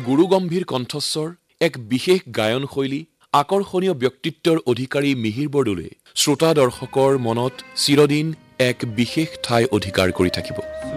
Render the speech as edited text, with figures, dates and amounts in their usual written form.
গুৰুগম্ভীৰ কণ্ঠস্বৰ, এক বিশেষ গায়ন শৈলী, আকৰ্ষণীয় ব্যক্তিত্বৰ অধিকাৰী মিহিৰ বৰদলৈয়ে শ্ৰোতা দৰ্শকৰ মনত চিৰদিন এক বিশেষ ঠাই অধিকাৰ কৰি থাকিব।